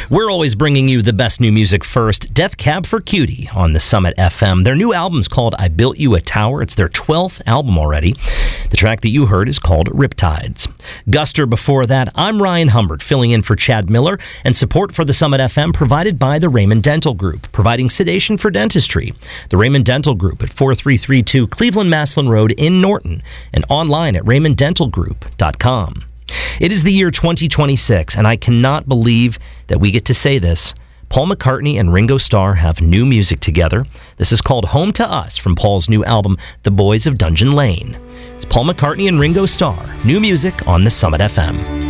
We're always bringing you the best new music first. Death Cab for Cutie on the Summit FM. Their new album's called I Built You a Tower. It's their 12th album already. The track that you heard is called Riptides. Guster before that, I'm Ryan Humbert, filling in for Chad Miller, and support for the Summit FM provided by the Raymond Dental Group, providing sedation for dentistry. The Raymond Dental Group at 4332 Cleveland Maslin Road in Norton, and online at raymonddentalgroup.com. It is the year 2026, and I cannot believe that we get to say this. Paul McCartney and Ringo Starr have new music together. This is called Home to Us from Paul's new album, The Boys of Dungeon Lane. It's Paul McCartney and Ringo Starr. New music on the Summit FM.